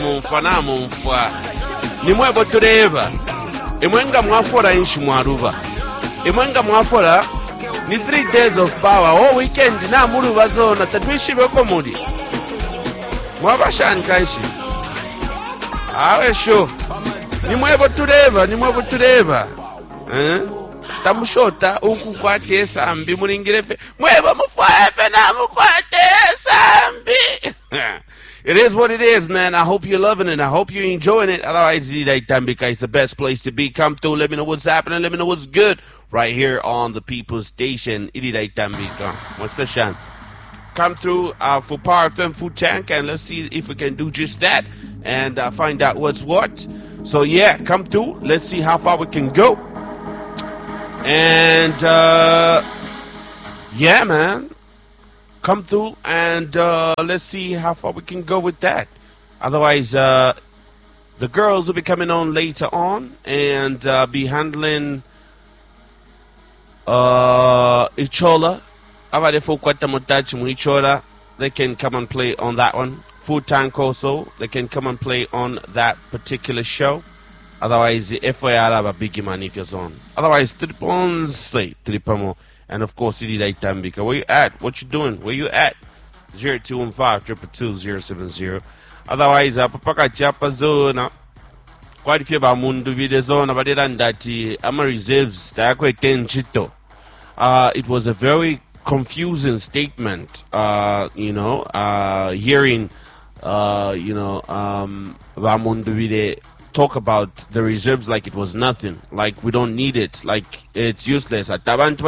mumfa nimwe botureba emwenga mwafora inshi mwaruba emwenga mwafora ni 3 days of power all weekend na muruba zona tatwishibe ko muri mwabashani kanshi awe sho nimwe botureba tamushota ukukwate sambi muringirefe mweba mufwefe na mukwate sambi. It is what it is, man. I hope you're loving it. I hope you're enjoying it. Otherwise, Tambika is the best place to be. Come through, let me know what's happening, let me know what's good right here on the People's Station. Tambika. What's the shan? Come through for Power FM Food Tank, and let's see if we can do just that and find out what's what. So yeah, come through. Let's see how far we can go. And yeah, man, come through and let's see how far we can go with that. Otherwise, the girls will be coming on later on and be handling Ichola. They can come and play on that one. Food Tank also, they can come and play on that particular show. Otherwise, the FYR have a big man if you're on. Otherwise, Tripamo. And of course, Tambika. Where you at? What you doing? Where you at? 0215-222-070. Otherwise, Papaka Chapa Zona. Quite a few about Mundu Video Zone about it and that Ama reserves Chito. It was a very confusing statement, hearing, Mundu Video talk about the reserves like it was nothing, like we don't need it, like it's useless. And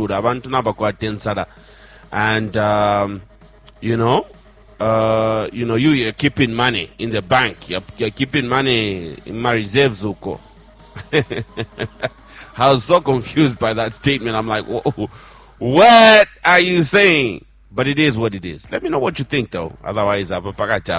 you're keeping money in the bank. You're keeping money in my reserves. I was so confused by that statement. I'm like, whoa, what are you saying? But it is what it is. Let me know what you think, though. Otherwise, let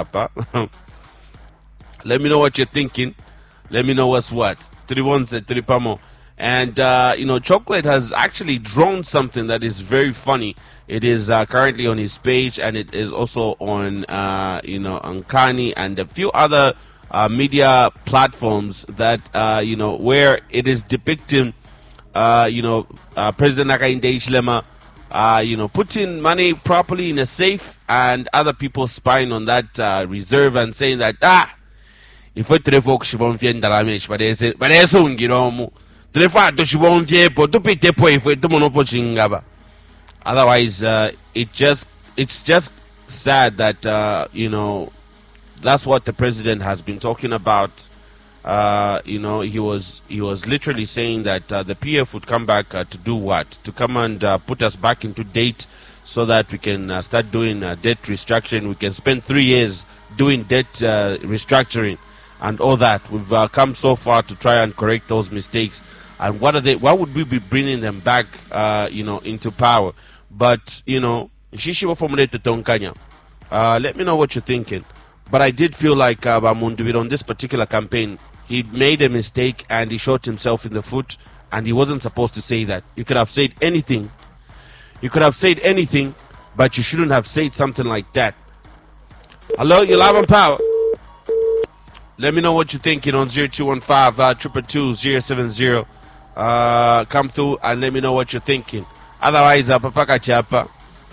me know what you're thinking. Let me know what's what. 3-1-3 And, Chocolate has actually drawn something that is very funny. It is currently on his page, and it is also on, Ankani and a few other media platforms that, where it is depicting, President Hakainde Hichilema, putting money properly in a safe and other people spying on that reserve and saying that, if trefo kushibomfye ndalamesh badese ungiromu trefa to shibomfye po to pite po if to monopo chingaba. Otherwise, it's just sad that that's what the president has been talking about. He was literally saying that the PF would come back to do what? To come and put us back into date so that we can start doing debt restructuring. We can spend 3 years doing debt restructuring and all that. We've come so far to try and correct those mistakes. And what would we be bringing them back, into power? But, Shishiwa formulated Tonkanya. Let me know what you're thinking. But I did feel like Bamunduwire on this particular campaign, he made a mistake and he shot himself in the foot, and he wasn't supposed to say that. You could have said anything. But you shouldn't have said something like that. Hello, you're live on Power. Let me know what you're thinking on 0215-222-070. Come through and let me know what you're thinking. Otherwise, Papaka Chapa,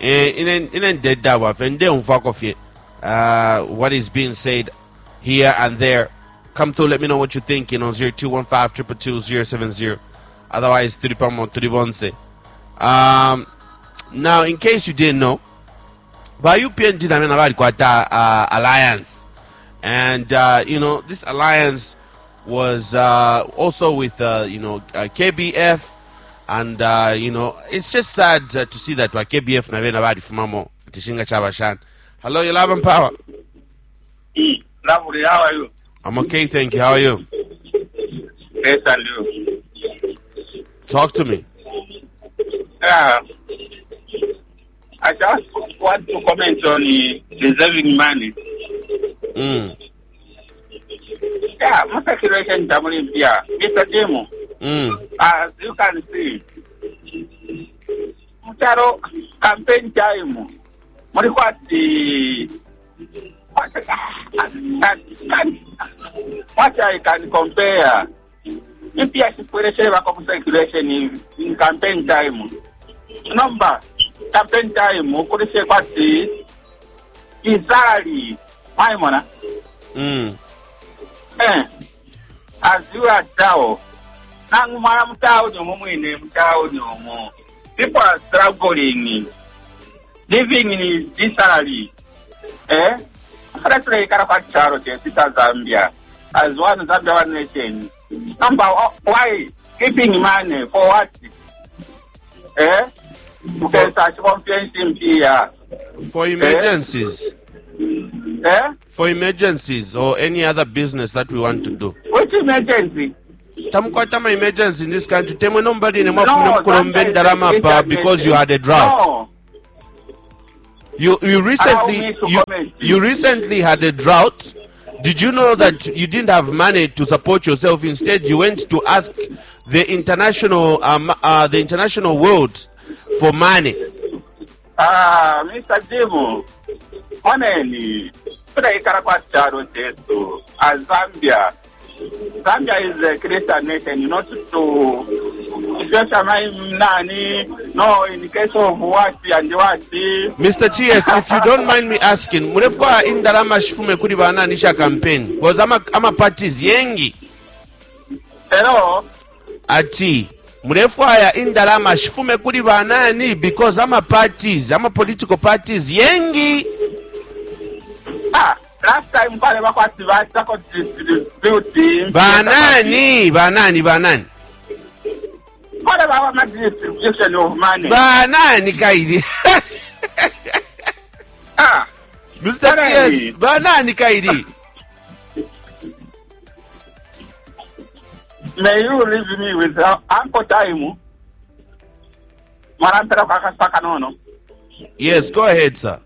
what is being said here and there. Come through, let me know what you're thinking on 0215-222-070. Otherwise, 3-1-3. Now, in case you didn't know, UPN did alliance. And, this alliance was also with, KBF. And, it's just sad to see that KBF na vena badi fumamo tishinga chabashan. Hello, you're live on Power. Lovely, how are you? I'm okay, thank you. How are you? Yes, and you. Talk to me. I just want to comment on reserving money. Yeah, my calculation doubling here. Mr. Demo. As you can see, Mutaro campaign time. What What I can compare? If you are circulation in campaign time, number campaign time, could say what is salary, my money. As you are down, now, Madam Town, no more. People are struggling, living in this salary. Let's say Carapacharo, Sister Zambia, as one Zambia nation. Number why keeping money for what? Because such confiance in here. For emergencies. For emergencies or any other business that we want to do. Which emergency? Tamkwatama emergency in this country. Temo nobody in because you had a drought. No. You recently had a drought. Did you know that you didn't have money to support yourself? Instead, you went to ask the international world for money. Mr. Jimu, honestly, Zambia. Zambia is a Christian nation, not to no in case of what and what. Mr. TS, if you don't mind me asking, murefa indalama shifume kuri bananisha campaign because ama parties yengi. Hello. Ati murefa ya indalama shifume kuri banani because ama parties, ama political parties yengi. Last time pale bakwati batako distributing banani what about my distribution of money banani kaidi Mr. TS banani kaidi. May you leave me with Uncle Time Marantara Kakasaka nono. Yes, go ahead, sir.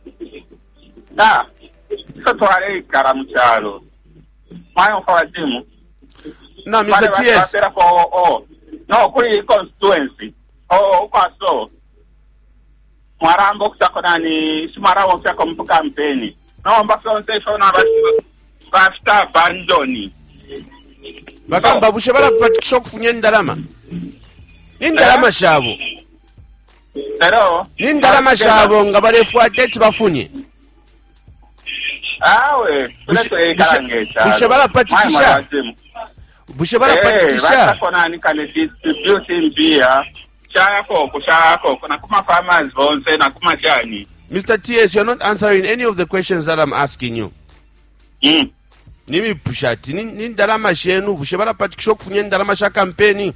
So to are Karamuchalo. My own for a Jimu. No, Mr. TS. No, Kuri constituency. So Marambo Sakonani, Sumarawo Sakom campaign. No, but on station after Bandoni. Bakamba bushobora kupatikisha kufunya ndalama. Indalama shabo. Hello. Indalama shabo nga balefuate tibafunye. Bushobora patikisha. Bushobora patikisha. Konani kale distributing beer. Chako kuna kuma farmers bonse na kuma chani. Mr. TS, you're not answering any of the questions that I'm asking you. Nimi pushati ni ndalama shenu bushobora patikisha kufunya ndalama sha campaign.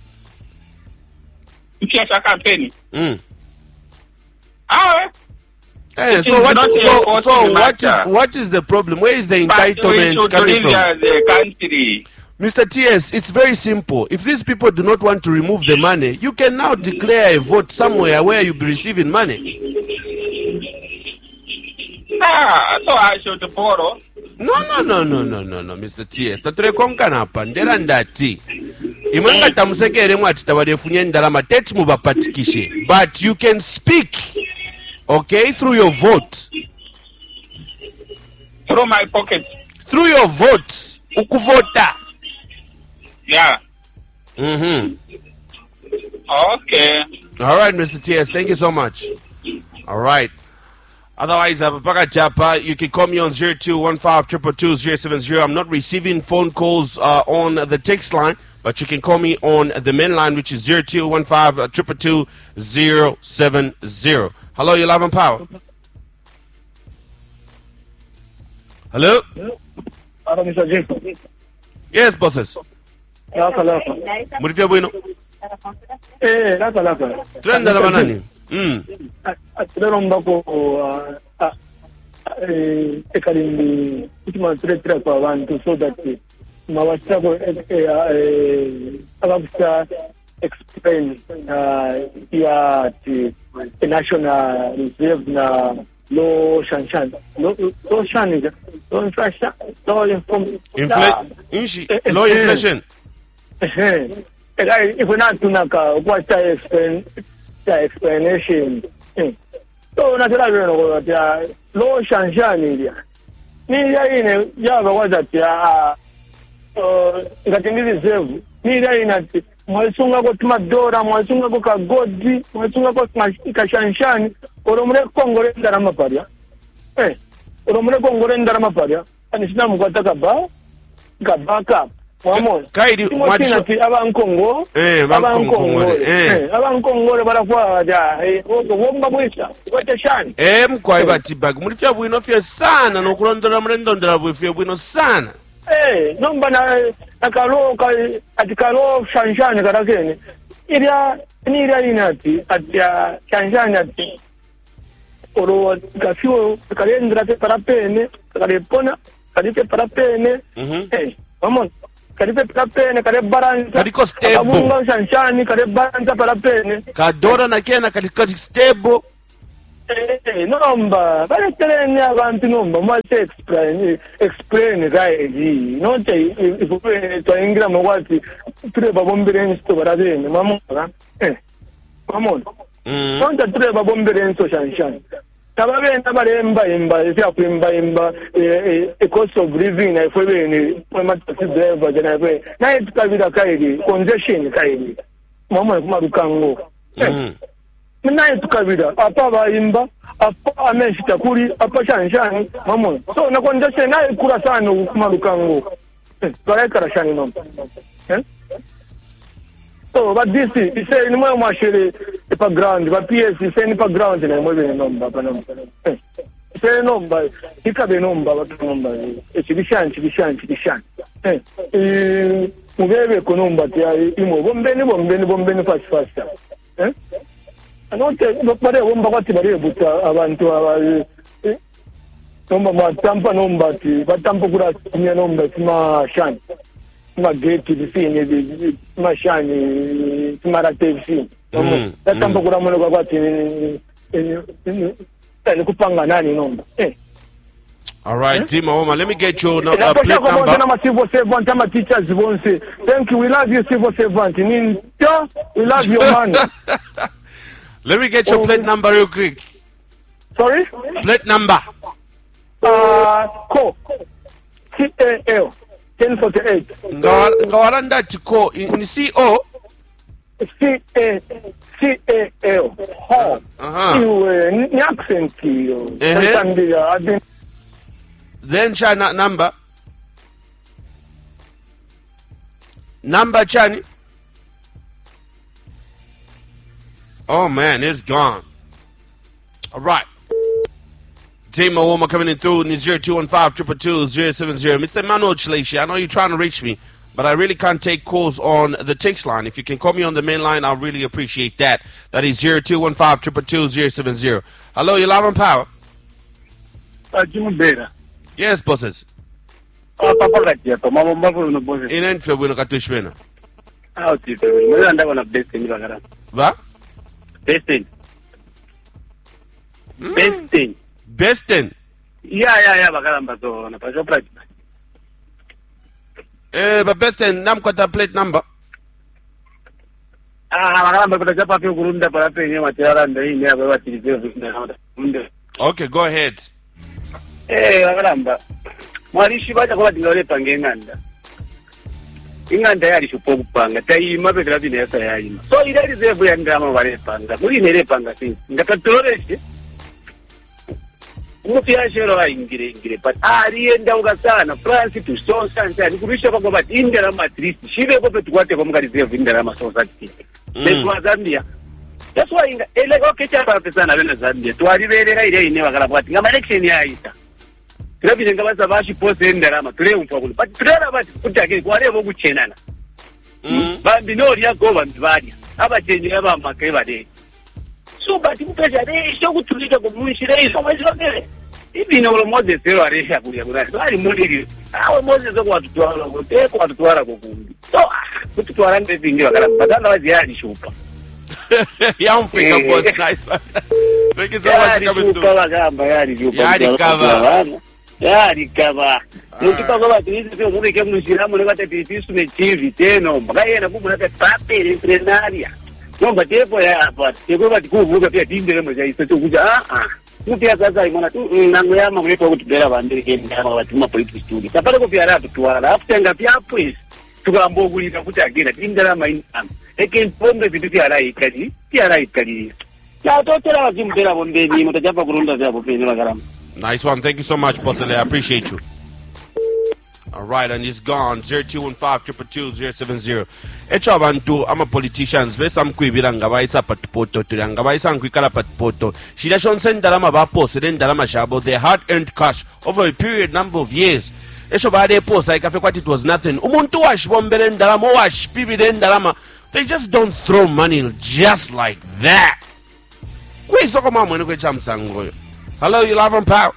Sha campaign. Hey, so what is the problem? Where is the entitlement coming from? The country. Mr. TS, it's very simple. If these people do not want to remove the money, you can now declare a vote somewhere where you'll be receiving money. So I should borrow. No, Mr. TS. Taturekonkana pandera ndati. Imanga tamusekere mwati tabadefunye ndalama tete mubapatikishe. But you can speak, okay, through your vote. Through my pocket. Through your vote. Ukuvota. Yeah. Okay. All right, Mr. TS. Thank you so much. All right. Otherwise, you can call me on 0215222070. I'm not receiving phone calls on the text line, but you can call me on the main line, which is 0215222070. Hello, you're live on Power. Hello? Hello, Mr. Jason. Yes, bosses. Murifia bueno. Trenda la banani. Ekalindi kutima tretira kwa abantu so that mawasako abakusa explain ya the national reserve na low shanshan low inflation. If we're not doing what explanation, so naturally, low shanshan. media ine yaba kwazati ngati ndi reserve media ine ati mwasunga ko timadora mwasunga ko kagodi mwasunga ko kashanshani oromure kongore ndarama paria oromure kongore ndarama paria ani sina mkwata kabaka wamona kaidi mwatisha abankongo abankongo barakwa da womba bwisa watashani mkwai batibag mulifya bwino fya sana nokulondora murendondera bwifya bwino sana nomba na kalo atikalo shanshani karakene iria inati atia shanshani ati oro gafio kalendra te parapene kalepona kalite parapene vamos kalipe parapene kale baranza kaliko stable abunga shanshani kale baranza parapene kadora na kena kaliko stable nomba baleteleni abantu nomba mwase explain kaidi note ifupe twaingira mwati tureba bombere nsto barabene mamona mamona nonta tureba bombere nsto shanshani tababena baremba ese akwimba cost of living na ifwebeni kwema taxi driver jana kwe na tukabira kaidi congestion kaidi mamona kumarukango naye tukabira apa bayimba apa ameshita kuri apa shanshani mamona so nakonjeshe naye kura sana kumarukango barekara shani nomba so but this is ni mwe mwashere pa ground ba PS is ni pa ground na mwe nomba pa nomba se nomba ikabe nomba ba nomba chibishan mubebe ko nomba ya imo bombeni fast anote bapare bomba kwati bari buta abantu nomba matampa nomba ti batampa kura kimya nomba sima shan mageti bifine mashani timaratevisi tatampa kura mono kwati ni kupanga nani nomba all right Tima Woma, let me get you plate number civil servant ama teachers bonse thank you, we love you civil servant we love your man. Let me get your plate number real quick. Sorry? Plate number. Co. CAL 1048. Ngawaranda chiko ni CO. CAL. Ni accent hiyo. Then chana number. Number chani. Oh man, it's gone. All right. Tima Woma coming in through 0215-222-070. Mr. Emmanuel Chleshi, I know you're trying to reach me, but I really can't take calls on the text line. If you can call me on the main line, I'll really appreciate that. That is 0215-222-070. Hello, you're live on power. Yes, bosses. Inenfe bwino katushwena. Va? Bestin. Yeah, bakalamba so na pajo plate. But Bestin nam kwata plate number. Bakalamba kwa chapa pio kurunda para penye machara ndai ni aba batirize nda. Okay, go ahead. Bakalamba. Mwalishi bacha kwa dingole pangenganda. Inganda yali shupopanga tayima bekera binesa yayima. So ile reserve ya ndama bare panga. Muri nere panga si. Ngakatoreshe. Mufia shero ingire but arienda ukasana France to so sansa nikubisha kwa but indera matrix shibe ko petukwate ko mukati reserve indera masosati. Beswa Zambia. That's why ele okecha pa pesana bena Zambia. Twaliberera ile ine wakala bwati ngama election yaita. Kirabire ngabasa bashi pose indera ma tule umfa kulu. But tule bati kutake kwarebo kuchenana. Bambi no lya go bambi bali. Abachenye aba makai bade. So but mpeja de sho kutulika ko munshire iso mwezokere. Ibino lo Moses ero aresha kuya kuna. Bali muliri. Awe Moses ko watutwala ko te ko watutwala ko kumbi. So kututwala ndepingira kala badala waziyali shupa. Yamfika boss nice. Thank you so much for coming through. Yari kaba. Mutiko ko batirize sio zuri ke munshira mule kate tisisu ne chivi teno. Bakayena kubuna ka papel entrenaria. Nomba tepo ya hapa. Tepo bati kuvuka pia tindele moja iso kuja Mupia sasa imona tu nangu yama mwepo kutubera bandiri keni kama watuma politics studi. Tapata kupia ratu tuwala. Afutenga pia please. Tukambogulira kuti agenda tindalama inam. Eke mpombe vitu pia rai kali. Ya totera wakimpera bombeni mutajapa kurunda vya bopeni magarama. Nice one. Thank you so much, Bosele. I appreciate you. All right, and he's gone. 0215-222-070. Echa abantu ama politicians besa mkwibira ngabayisa patpoto tuli ngabayisa nkwikala patpoto. Shida shonse ndalama bapose ndalama shabo their hard-earned cash over a period number of years. Esho baade posa ikafe kwati it was nothing. Umuntu washibombere ndalama washipibire ndalama. They just don't throw money just like that. Kwisoko mamwe kwe chamsangoyo. Hello, you live on Power.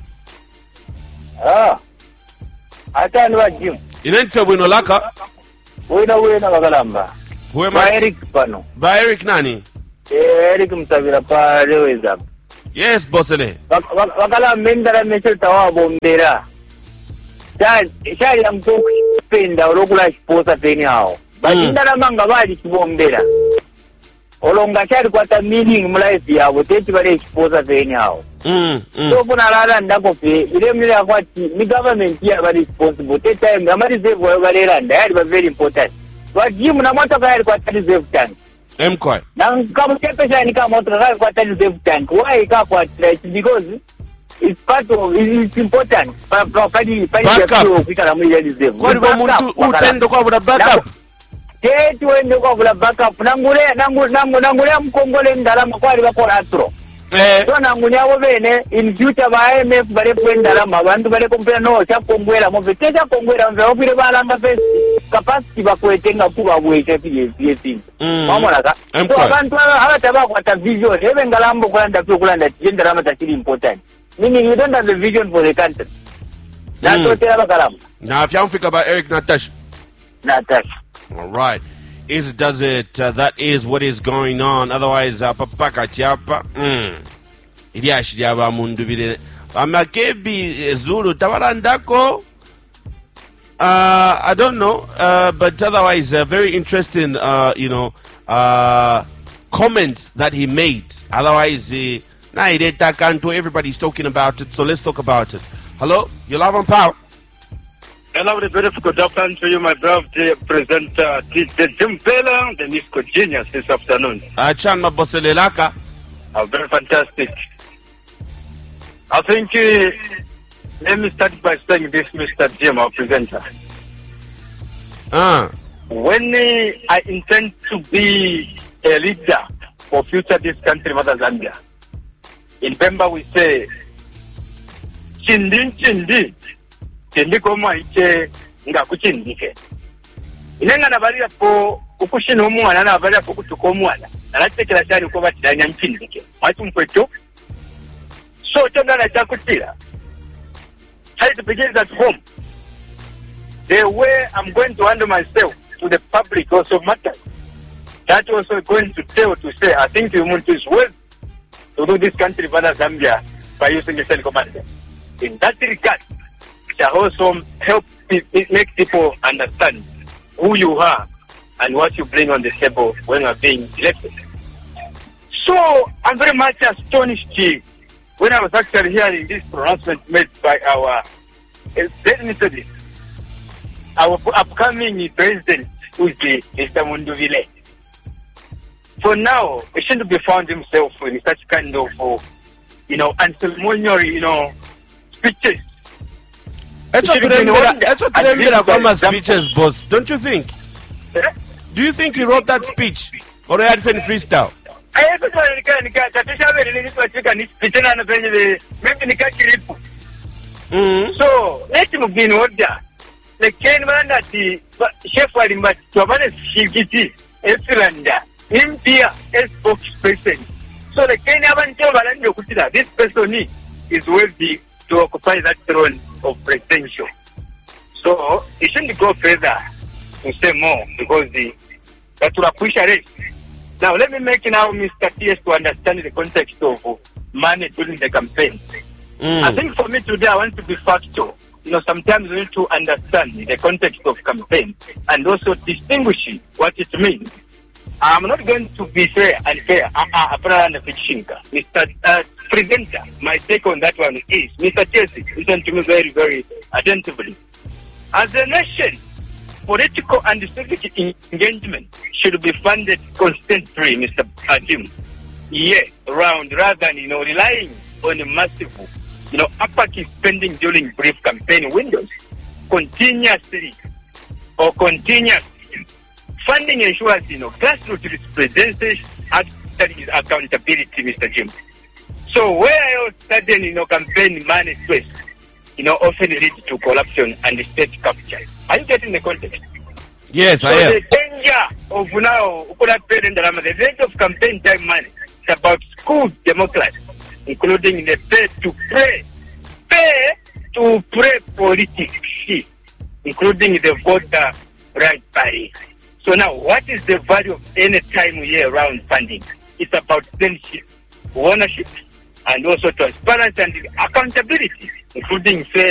Atani wa Jim. Inenfe bwino laka? Wena wakalamba. Who Ba Eric pano. Ba Eric nani? Eric msavira pa leweza. Yes, Bosele. Wakala mendara mecho tawa bombera. Shari ya mtoku penda olokula shiposa teni hao. Bajindara manga bali shibombera. Olonga shari kwa ta meaning mlife yabo teti bale shiposa teni hao. So kuna rara ndako pe ile mle akwati ni government ya bali responsible te time amari reserve wa bale randa yali ba very important. Wa jimu na moto kaya kwa ta reserve tank. Mkoi. Na kama pesa ni kama moto kaya kwa ta reserve tank. Why ka kwa because it's part of it's important. Padi kuika mwili reserve. Kwa hivyo mtu utendo kwa bula backup. Keti wende kwa bula backup. Nangule mkongole ndalama kwa liba kwa atro. So nangunya wobene in future ba IMF bare kwendalama abantu bare kompera no cha kongwera mo veteja kongwera mve obire balanga face capacity bakwetenga kuba bweke PSC. Mamona ka. So abantu abataba kwa vision ebe ngalambo kwanda kulanda ndalama tachiri important. Meaning you don't have the vision for the country. That's what they are about. Now, if you don't think about Eric Natash. All right. Does it? That is what is going on. Otherwise, papaka chiapa. Iliashi jaba mundu bile. Amakebi Zulu tabarandako. I don't know. But otherwise, very interesting. Comments that he made. Otherwise, everybody's talking about it. So let's talk about it. Hello, you're live on Power. Hello, the beautiful good afternoon to you, my brother, presenter, Jim Bella, the Nisco Genius this afternoon. Chan Mabosele Laka. Very fantastic. I think, let me start by saying this, Mr. Jim, our presenter. When I intend to be a leader for future this country, Mother Zambia, in Bemba we say, Chindi. Chindi koma iche nga kuchindike. Inenga nabalia po ukushino umwana na nabalia po kutuko umwana. Nalatekela chani uko batidanya mchindike. Watu mpweto. So chonga na chakutila. Try to begin at home. The way I'm going to handle myself to the public also matters. That also going to say, I think the Umuntu is worth to do this country, Vana Zambia, by using the self-command. In that regard, it also help make people understand who you are and what you bring on the table when you are being elected. So I'm very much astonished when I was actually hearing this pronouncement made by our, let me say this, our upcoming president, who is Mr. Munduvile. For now, he shouldn't be found himself in such kind of, unceremonial, speeches. Speeches, boss. Don't you think? Do you think he wrote that speech? Or he had any freestyle? So, let him be in order. The Ken Manati, Chef Walimbat, Tuamane Shigiti, Efilanda, Impia, spokesperson. So the Kenyan Jovalanjo Kutida, this person is worthy to occupy that throne of presidential. So it shouldn't go further to say more because that will push a race. Now let me make now Mr. T.S. to understand the context of money during the campaign. I think for me today I want to be factual. Sometimes we need to understand the context of campaign and also distinguish what it means. I'm not going to be fair and fair. Mr. Presenter, my take on that one is, Mr. Chelsea, listen to me very, very attentively. As a nation, political and strategic engagement should be funded constantly, Mr. Jim. Around rather than, relying on a massive, upward spending during brief campaign windows. Continuously. Funding ensures, grassroots representation actually is accountability, Mr. Jim. So where else sudden, campaign money stress, often leads to corruption and state capture. Are you getting the context? Yes, I am. The danger of now, the rate of campaign time money is about school democracy, including the pay to pray politics, including the voter right party. So now, what is the value of any time year-round funding? It's about censorship, ownership, and also transparency and accountability, including fair